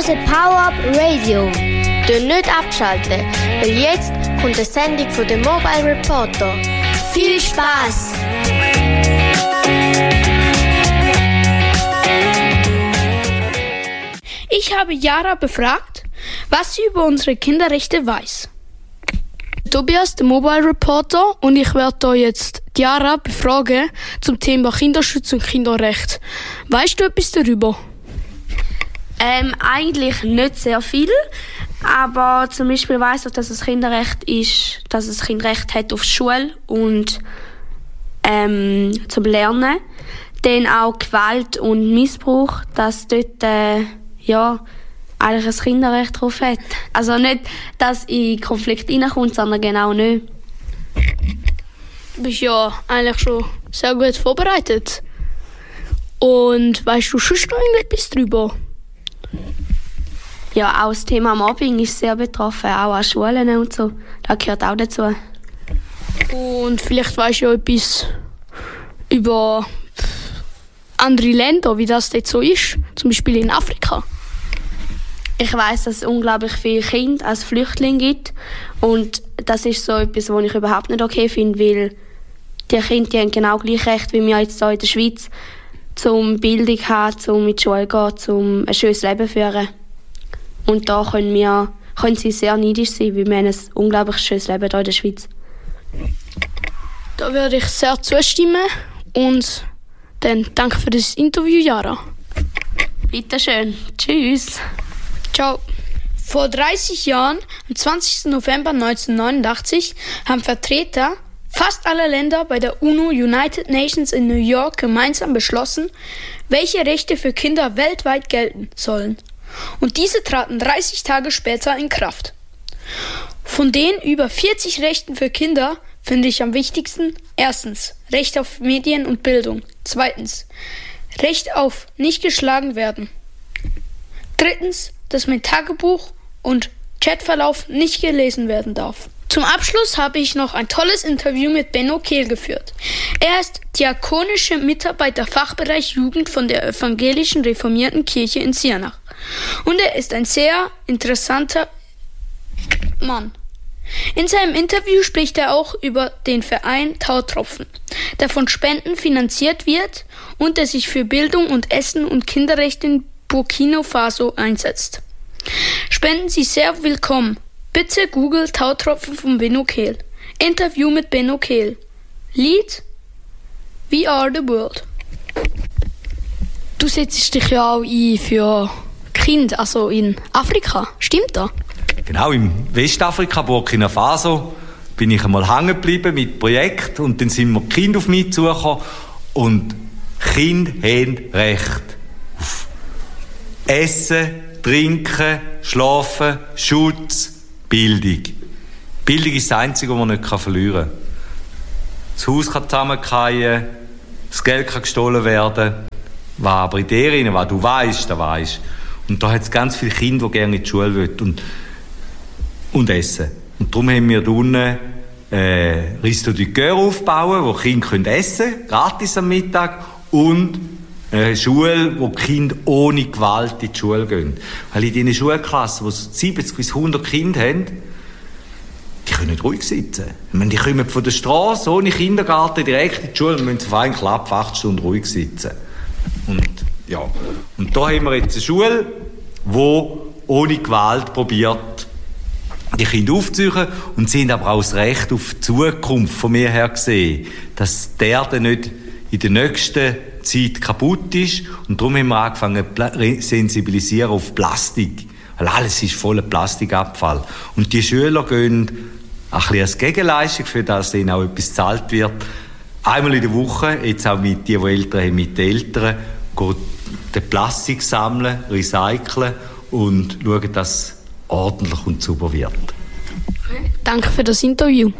hören Power Up Radio. Nicht abschalten, weil jetzt kommt eine Sendung von den Mobile Reporter. Viel Spaß! Ich habe Jara befragt, was sie über unsere Kinderrechte weiß. Tobias, der Mobile Reporter, und ich werde da jetzt Jara befragen zum Thema Kinderschutz und Kinderrecht. Weißt du etwas darüber? Eigentlich nicht sehr viel, aber zum Beispiel weiss ich, dass es Kinderrecht ist, dass es Kind Recht hat auf Schule und zum Lernen. Dann auch Gewalt und Missbrauch, dass dort eigentlich ein Kinderrecht drauf hat. Also nicht, dass in Konflikt reinkommt, sondern genau nicht. Du bist ja eigentlich schon sehr gut vorbereitet. Und weißt du schon irgendetwas darüber? Ja, auch das Thema Mobbing ist sehr betroffen, auch an Schulen und so. Das gehört auch dazu. Und vielleicht weißt du ja etwas über andere Länder, wie das dort so ist, zum Beispiel in Afrika. Ich weiss, dass es unglaublich viele Kinder als Flüchtlinge gibt. Und das ist so etwas, was ich überhaupt nicht okay finde, weil die Kinder die haben genau gleich Recht wie wir jetzt hier in der Schweiz, zum Bildung haben, zum in die Schule gehen, zum ein schönes Leben führen. Und da können sie sehr neidisch sein, weil wir haben ein unglaublich schönes Leben hier in der Schweiz. Da würde ich sehr zustimmen. Und dann danke für das Interview, Jara. Bitteschön. Tschüss. Ciao. Vor 30 Jahren, am 20. November 1989, haben Vertreter fast aller Länder bei der UNO United Nations in New York gemeinsam beschlossen, welche Rechte für Kinder weltweit gelten sollen. Und diese traten 30 Tage später in Kraft. Von den über 40 Rechten für Kinder finde ich am wichtigsten: erstens, Recht auf Medien und Bildung. Zweitens, Recht auf nicht geschlagen werden. Drittens, dass mein Tagebuch und Chatverlauf nicht gelesen werden darf. Zum Abschluss habe ich noch ein tolles Interview mit Benno Kehl geführt. Er ist diakonischer Mitarbeiter Fachbereich Jugend von der Evangelischen Reformierten Kirche in Ziernach. Und er ist ein sehr interessanter Mann. In seinem Interview spricht er auch über den Verein Tautropfen, der von Spenden finanziert wird und der sich für Bildung und Essen und Kinderrechte in Burkina Faso einsetzt. Spenden Sie sehr willkommen. Bitte Google Tautropfen von Benno Kehl. Interview mit Benno Kehl. Lied We Are the World. Du setzt dich ja auch ein für Kinder, also in Afrika. Stimmt das? Genau, im Westafrika, Burkina Faso, bin ich einmal hängen geblieben mit Projekt und dann sind wir Kinder auf mich zugekommen und Kinder haben Recht auf Essen, Trinken, Schlafen, Schutz, Bildung. Bildung ist das Einzige, was man nicht verlieren kann. Das Haus kann zusammenfallen, das Geld kann gestohlen werden. Was aber in dir rein, was du weißt, das weisst. Und da hat es ganz viele Kinder, die gerne in die Schule wollen und essen. Und darum haben wir da unten Resto du Cœur aufbauen, wo Kinder essen können, gratis am Mittag, und eine Schule, wo die Kinder ohne Gewalt in die Schule gehen. Weil in diesen Schulklassen, wo 70 bis 100 Kinder haben, die können nicht ruhig sitzen. Ich meine, die kommen von der Straße ohne Kindergarten direkt in die Schule und müssen auf einen Klapp 8 Stunden ruhig sitzen. Und da haben wir jetzt eine Schule, die ohne Gewalt probiert, die Kinder aufzuziehen, und sie haben aber auch das Recht auf die Zukunft von mir her gesehen, dass die Erde nicht in der nächsten Zeit kaputt ist. Und darum haben wir angefangen zu sensibilisieren auf Plastik. Weil alles ist voller Plastikabfall. Und die Schüler gehen ein bisschen als Gegenleistung, für das ihnen auch etwas gezahlt wird. Einmal in der Woche, jetzt auch mit die Eltern haben, mit den Eltern, gehen den Plastik sammeln, recyceln und schauen, dass es ordentlich und sauber wird. Danke für das Interview.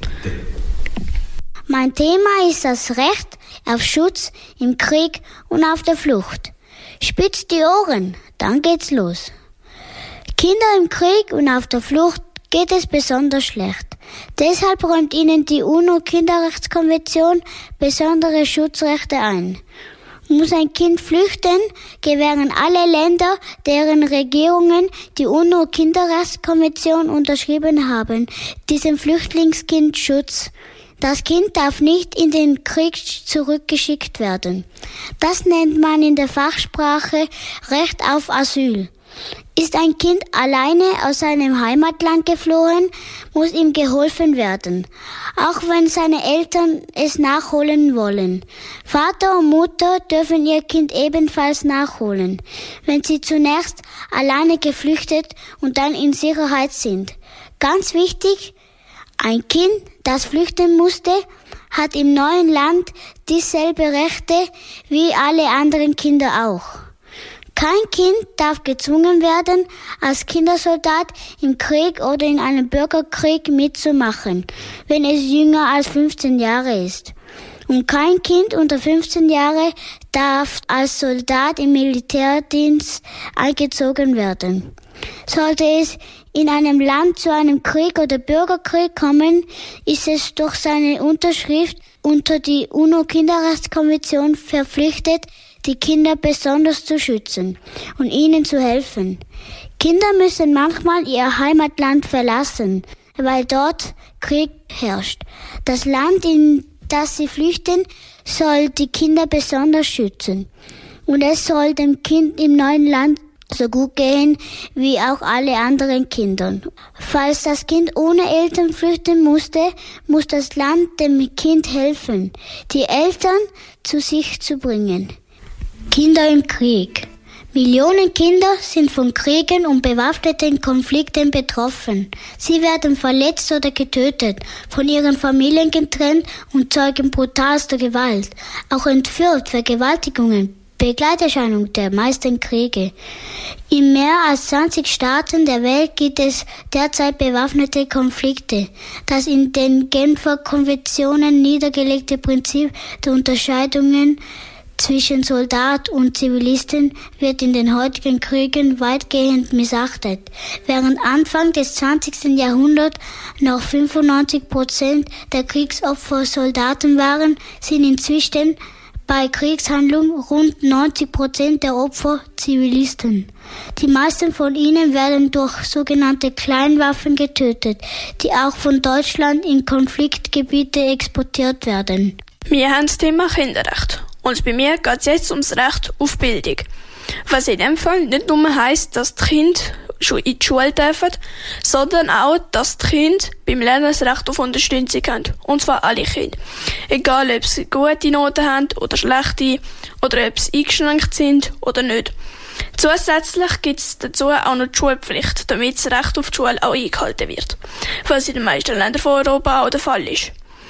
Mein Thema ist das Recht auf Schutz im Krieg und auf der Flucht. Spitzt die Ohren, dann geht's los. Kinder im Krieg und auf der Flucht geht es besonders schlecht. Deshalb räumt ihnen die UNO-Kinderrechtskonvention besondere Schutzrechte ein. Muss ein Kind flüchten, gewähren alle Länder, deren Regierungen die UNO-Kinderrechtskonvention unterschrieben haben, diesem Flüchtlingskind Schutz. Das Kind darf nicht in den Krieg zurückgeschickt werden. Das nennt man in der Fachsprache Recht auf Asyl. Ist ein Kind alleine aus seinem Heimatland geflohen, muss ihm geholfen werden, auch wenn seine Eltern es nachholen wollen. Vater und Mutter dürfen ihr Kind ebenfalls nachholen, wenn sie zunächst alleine geflüchtet und dann in Sicherheit sind. Ganz wichtig, ein Kind, das flüchten musste, hat im neuen Land dieselbe Rechte wie alle anderen Kinder auch. Kein Kind darf gezwungen werden, als Kindersoldat im Krieg oder in einem Bürgerkrieg mitzumachen, wenn es jünger als 15 Jahre ist. Und kein Kind unter 15 Jahre darf als Soldat im Militärdienst eingezogen werden. Sollte es in einem Land zu einem Krieg oder Bürgerkrieg kommen, ist es durch seine Unterschrift unter die UNO-Kinderrechtskonvention verpflichtet, die Kinder besonders zu schützen und ihnen zu helfen. Kinder müssen manchmal ihr Heimatland verlassen, weil dort Krieg herrscht. Das Land, in das sie flüchten, soll die Kinder besonders schützen. Und es soll dem Kind im neuen Land so gut gehen wie auch alle anderen Kindern. Falls das Kind ohne Eltern flüchten musste, muss das Land dem Kind helfen, die Eltern zu sich zu bringen. Kinder im Krieg. Millionen Kinder sind von Kriegen und bewaffneten Konflikten betroffen. Sie werden verletzt oder getötet, von ihren Familien getrennt und zeugen brutalster Gewalt. Auch entführt, Vergewaltigungen, Begleiterscheinung der meisten Kriege. In mehr als 20 Staaten der Welt gibt es derzeit bewaffnete Konflikte. Das in den Genfer Konventionen niedergelegte Prinzip der Unterscheidungen zwischen Soldat und Zivilisten wird in den heutigen Kriegen weitgehend missachtet. Während Anfang des 20. Jahrhunderts noch 95% der Kriegsopfer Soldaten waren, sind inzwischen bei Kriegshandlungen rund 90% der Opfer Zivilisten. Die meisten von ihnen werden durch sogenannte Kleinwaffen getötet, die auch von Deutschland in Konfliktgebiete exportiert werden. Wir haben das Thema Kinderrecht. Und bei mir geht es jetzt ums Recht auf Bildung. Was in dem Fall nicht nur heisst, dass die Kinder in die Schule dürfen, sondern auch, dass die Kinder beim Lernen das Recht auf Unterstützung haben. Und zwar alle Kinder. Egal, ob sie gute Noten haben oder schlechte, oder ob sie eingeschränkt sind oder nicht. Zusätzlich gibt es dazu auch noch die Schulpflicht, damit das Recht auf die Schule auch eingehalten wird. Was in den meisten Ländern von Europa auch der Fall ist.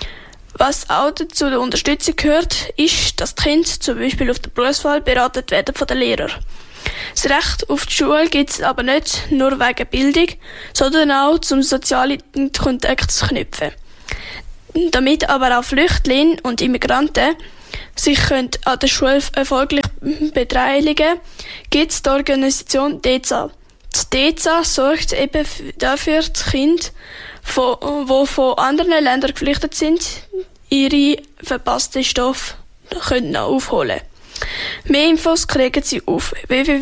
Was auch zu der Unterstützung gehört, ist, dass die Kinder zum Beispiel auf der Berufswahl beraten werden von den Lehrern. Das Recht auf die Schule gibt es aber nicht nur wegen Bildung, sondern auch zum sozialen Kontakt zu knüpfen. Damit aber auch Flüchtlinge und Immigranten sich an der Schule erfolgreich beteiligen, gibt es die Organisation DEZA. Die DEZA sorgt eben dafür, dass Kinder, die von anderen Ländern geflüchtet sind, ihre verpassten Stoffe aufholen können. Mehr Infos kriegen Sie auf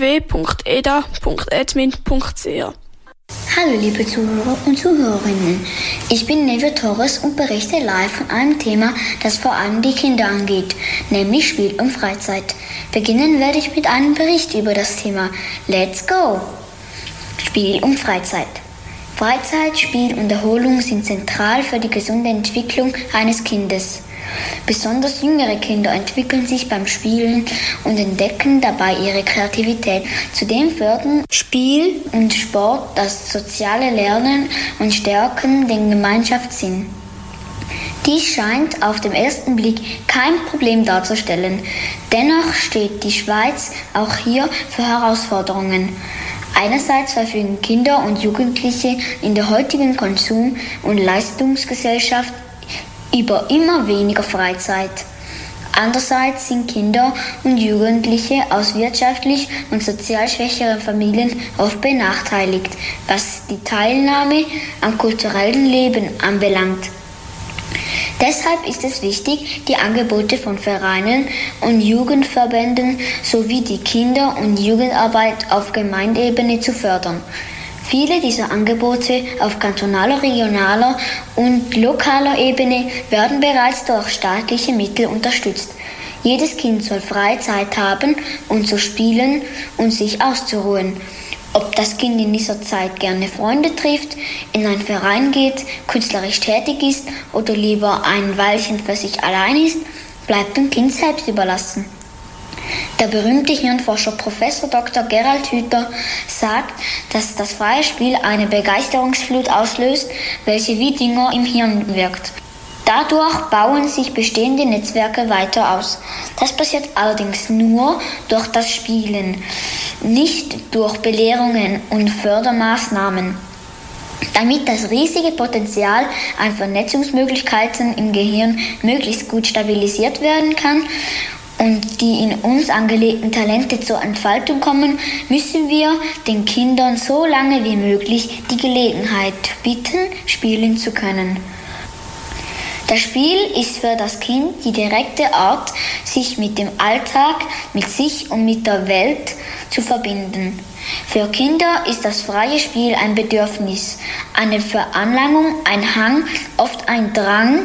www.eda.admin.ch. Hallo liebe Zuhörer und Zuhörerinnen, ich bin Neve Torres und berichte live von einem Thema, das vor allem die Kinder angeht, nämlich Spiel und Freizeit. Beginnen werde ich mit einem Bericht über das Thema. Let's go! Spiel und Freizeit. Freizeit, Spiel und Erholung sind zentral für die gesunde Entwicklung eines Kindes. Besonders jüngere Kinder entwickeln sich beim Spielen und entdecken dabei ihre Kreativität. Zudem fördern Spiel und Sport das soziale Lernen und stärken den Gemeinschaftssinn. Dies scheint auf den ersten Blick kein Problem darzustellen. Dennoch steht die Schweiz auch hier für Herausforderungen. Einerseits verfügen Kinder und Jugendliche in der heutigen Konsum- und Leistungsgesellschaft über immer weniger Freizeit. Andererseits sind Kinder und Jugendliche aus wirtschaftlich und sozial schwächeren Familien oft benachteiligt, was die Teilnahme am kulturellen Leben anbelangt. Deshalb ist es wichtig, die Angebote von Vereinen und Jugendverbänden sowie die Kinder- und Jugendarbeit auf Gemeindeebene zu fördern. Viele dieser Angebote auf kantonaler, regionaler und lokaler Ebene werden bereits durch staatliche Mittel unterstützt. Jedes Kind soll freie Zeit haben, um zu spielen und sich auszuruhen. Ob das Kind in dieser Zeit gerne Freunde trifft, in einen Verein geht, künstlerisch tätig ist oder lieber ein Weilchen für sich allein ist, bleibt dem Kind selbst überlassen. Der berühmte Hirnforscher Prof. Dr. Gerald Hüther sagt, dass das freie Spiel eine Begeisterungsflut auslöst, welche wie Dünger im Hirn wirkt. Dadurch bauen sich bestehende Netzwerke weiter aus. Das passiert allerdings nur durch das Spielen, nicht durch Belehrungen und Fördermaßnahmen. Damit das riesige Potenzial an Vernetzungsmöglichkeiten im Gehirn möglichst gut stabilisiert werden kann und die in uns angelegten Talente zur Entfaltung kommen, müssen wir den Kindern so lange wie möglich die Gelegenheit bieten, spielen zu können. Das Spiel ist für das Kind die direkte Art, sich mit dem Alltag, mit sich und mit der Welt zu verbinden. Für Kinder ist das freie Spiel ein Bedürfnis, eine Veranlagung, ein Hang, oft ein Drang.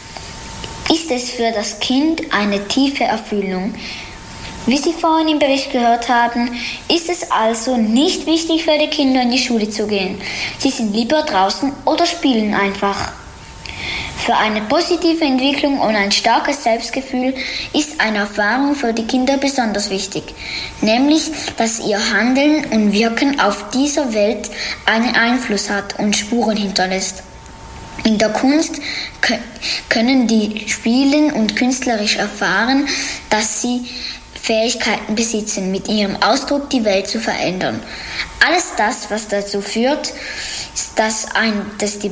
Ist es für das Kind eine tiefe Erfüllung. Wie Sie vorhin im Bericht gehört haben, ist es also nicht wichtig für die Kinder in die Schule zu gehen. Sie sind lieber draußen oder spielen einfach. Für eine positive Entwicklung und ein starkes Selbstgefühl ist eine Erfahrung für die Kinder besonders wichtig, nämlich, dass ihr Handeln und Wirken auf dieser Welt einen Einfluss hat und Spuren hinterlässt. In der Kunst können die spielen und künstlerisch erfahren, dass sie Fähigkeiten besitzen, mit ihrem Ausdruck die Welt zu verändern. Alles das, was dazu führt, dass die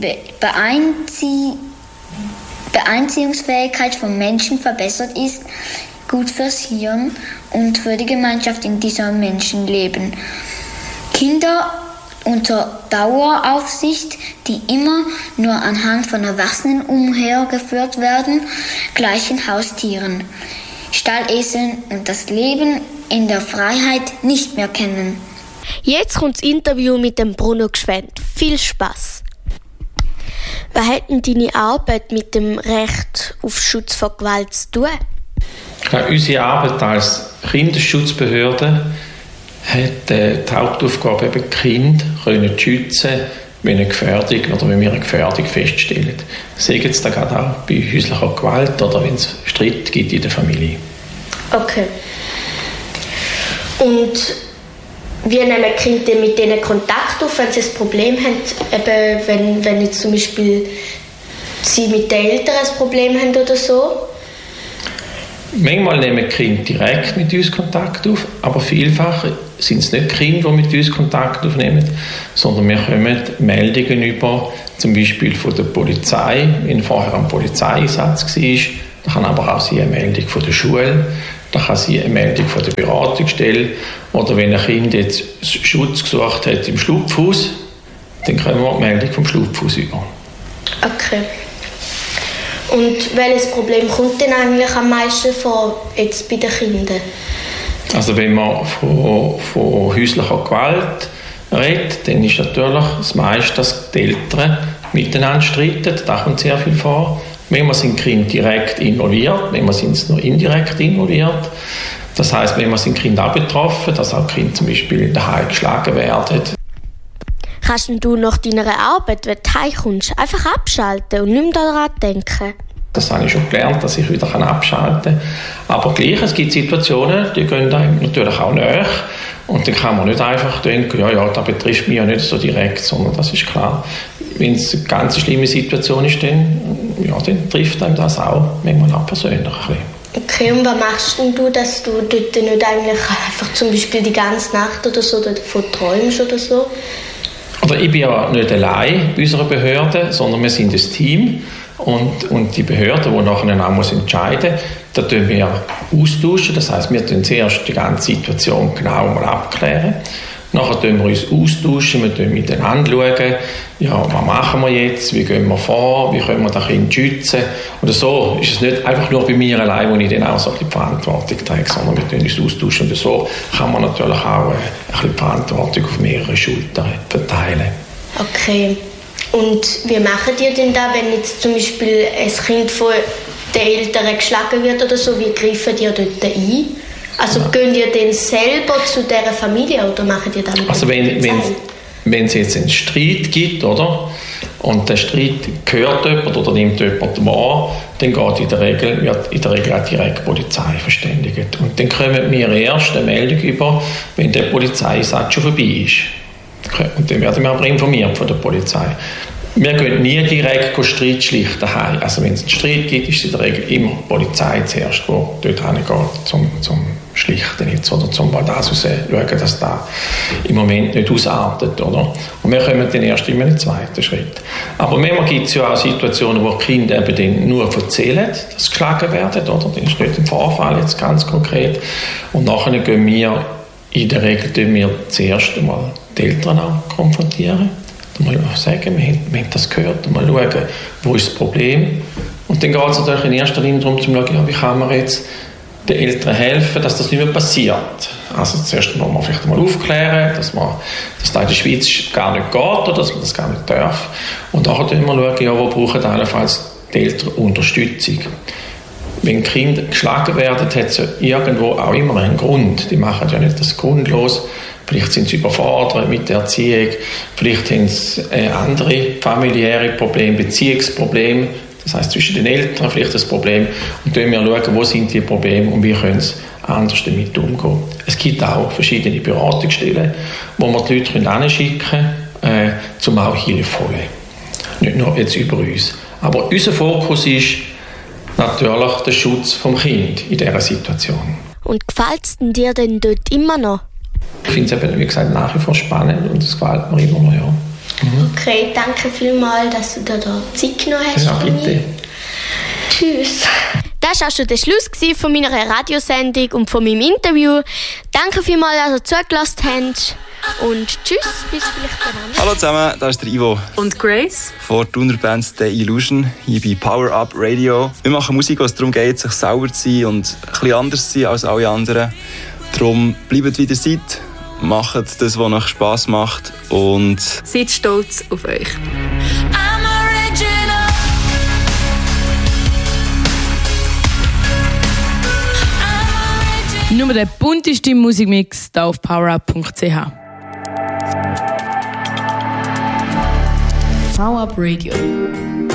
Beeinziehungsfähigkeit von Menschen verbessert ist, gut fürs Hirn und für die Gemeinschaft, in dieser Menschen leben. Kinder unter Daueraufsicht, die immer nur anhand von Erwachsenen umhergeführt werden, gleichen Haustieren, Stalleseln und das Leben in der Freiheit nicht mehr kennen. Jetzt kommt das Interview mit dem Bruno Gschwend. Viel Spaß! Was hat denn deine Arbeit mit dem Recht auf Schutz vor Gewalt zu tun? Ja, unsere Arbeit als Kinderschutzbehörde hat die Hauptaufgabe, eben die Kinder zu schützen, wenn eine Gefährdung oder wenn wir eine Gefährdung feststellen. Das sehen jetzt da gerade auch bei häuslicher Gewalt oder wenn es Streit gibt in der Familie. Okay. Und wie nehmen die Kinder mit denen Kontakt auf, wenn sie ein Problem haben? Eben, wenn jetzt zum Beispiel sie mit den Eltern ein Problem haben oder so? Manchmal nehmen die Kinder direkt mit uns Kontakt auf, aber vielfach sind es nicht Kinder, die mit uns Kontakt aufnehmen, sondern wir kommen Meldungen über, zum Beispiel von der Polizei, wenn vorher ein Polizeieinsatz war. Da kann aber auch sein eine Meldung von der Schule, da kann sein eine Meldung von der Beratungsstelle oder wenn ein Kind jetzt Schutz gesucht hat im Schlupfhaus, dann kommen wir die Meldung vom Schlupfhaus über. Okay. Und welches Problem kommt denn eigentlich am meisten vor jetzt bei den Kindern? Also wenn man von häuslicher Gewalt redet, dann ist natürlich das meiste, dass die Eltern miteinander streiten. Da kommt sehr viel vor. Manchmal sind die Kinder direkt involviert, manchmal sind sie nur indirekt involviert. Das heisst, manchmal sind die Kinder auch betroffen, dass auch die Kinder zum Beispiel in der Heim geschlagen werden. Kannst du nach deiner Arbeit, wenn du heimkommst, einfach abschalten und nicht mehr daran denken? Das habe ich schon gelernt, dass ich wieder abschalten kann. Aber gleich, es gibt Situationen, die gehen einem natürlich auch näher. Und dann kann man nicht einfach denken, ja, das betrifft mich ja nicht so direkt, sondern das ist klar. Wenn es eine ganz schlimme Situation ist, dann trifft einem das auch manchmal auch persönlich ein bisschen. Okay, und was machst du, dass du dort nicht eigentlich einfach zum Beispiel die ganze Nacht oder so davon träumst oder so? Oder ich bin ja nicht allein bei unserer Behörde, sondern wir sind ein Team. Und die Behörde, die nachher auch entscheiden muss, da tun wir austauschen. Das heisst, wir tun zuerst die ganze Situation genau mal abklären. Nachher tun wir uns austauschen, wir schauen miteinander, ja, was machen wir jetzt, wie gehen wir vor, wie können wir das Kind schützen. Oder so ist es nicht einfach nur bei mir allein, wo ich dann auch so ein bisschen die Verantwortung trage, sondern wir tun uns austauschen. Und so kann man natürlich auch ein bisschen die Verantwortung auf mehrere Schultern verteilen. Okay. Und wie macht ihr denn da, wenn jetzt zum Beispiel ein Kind von den Eltern geschlagen wird oder so, wie greift ihr dort ein? Also gehen ihr denn selber zu dieser Familie oder macht ihr dann? Also wenn es jetzt einen Streit gibt, oder? Und der Streit gehört jemand oder nimmt jemand wahr, dann wird in der Regel auch direkt die Polizei verständigt. Und dann kommen wir erst eine Meldung über, wenn der Polizeieinsatz schon vorbei ist. Und dann werden wir aber informiert von der Polizei. Wir gehen nie direkt Streit schlichten daheim. Also wenn es einen Streit gibt, ist in der Regel immer die Polizei zuerst, die dort hingeht, zum Schlichten jetzt, oder zum das schauen, dass das im Moment nicht ausartet. Oder? Und wir kommen dann erst in einen zweiten Schritt. Aber manchmal gibt es ja auch Situationen, wo die Kinder eben dann nur erzählen, dass sie geschlagen werden. Oder? Das ist nicht ein Vorfall jetzt ganz konkret. Und nachher gehen wir in der Regel zuerst einmal die Eltern auch konfrontieren. Mal sagen, wir haben das gehört, mal schauen, wo ist das Problem. Und dann geht es natürlich in erster Linie darum, zu schauen, ja, wie kann man jetzt den Eltern helfen, dass das nicht mehr passiert. Also zuerst muss man vielleicht mal aufklären, dass das in der Schweiz gar nicht geht oder dass man das gar nicht darf. Und dann schauen wir, ja, wo brauchen allenfalls die Eltern Unterstützung. Wenn Kinder geschlagen werden, hat es ja irgendwo auch immer einen Grund. Die machen ja nicht das grundlos. Vielleicht sind sie überfordert mit der Erziehung, vielleicht haben sie andere familiäre Probleme, Beziehungsprobleme, das heisst zwischen den Eltern vielleicht das Problem. Und dann müssen wir schauen, wo sind die Probleme und wie können sie anders damit umgehen. Es gibt auch verschiedene Beratungsstellen, wo wir die Leute hinschicken können, um auch Hilfe zu holen. Nicht nur jetzt über uns. Aber unser Fokus ist natürlich der Schutz vom Kind in dieser Situation. Und gefällt es dir denn dort immer noch? Ich finde es eben, wie gesagt, nach wie vor spannend und es gefällt mir immer noch, ja. Okay, danke vielmals, dass du dir da Zeit genommen hast. Ja, bitte. Tschüss. Das war auch schon der Schluss von meiner Radiosendung und von meinem Interview. Danke vielmals, dass ihr zugelassen habt. Und tschüss, bis vielleicht dann. Hallo zusammen, das ist der Ivo. Und Grace. Von der Band The Illusion, hier bei Power Up Radio. Wir machen Musik, wo es darum geht, sich selber zu sein und ein bisschen anders zu sein als alle anderen. Darum bleibt wie ihr seid, macht das, was euch Spass macht und seid stolz auf euch. Nur der bunteste Musikmix hier auf powerup.ch. Power Up Radio.